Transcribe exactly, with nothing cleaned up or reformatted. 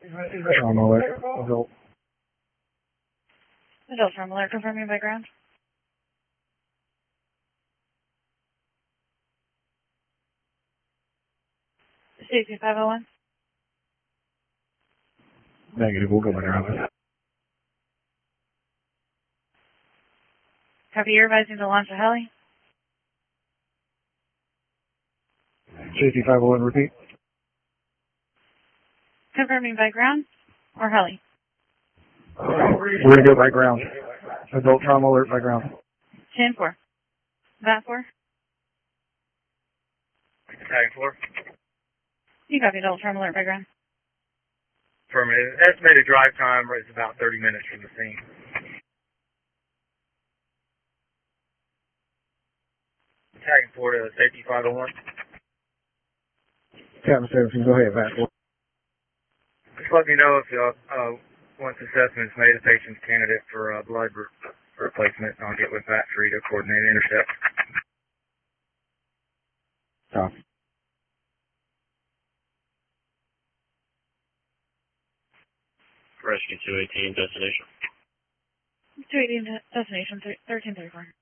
Trauma alert. Adult. Adult trauma alert, confirming by ground. Stacy five oh one. Negative, we'll go by ground. Copy, you're advising to launch a heli. Stacy five oh one, repeat. Confirming by ground or heli. We're going to go by ground. Adult trauma alert by ground. ten four. Bat four. Tag four. You copy, adult trauma alert by ground. Affirmative. Estimated drive time is about thirty minutes from the scene. Tagging four to safety five oh one. Captain seventeen, go ahead, Bat four. Just let me know if uh, uh, once assessment is made, the patient's candidate for uh, blood re replacement, and I'll get with Bat three to coordinate intercept. Copy. Rescue two eighteen, destination. two eighteen destination, thirteen thirty-four.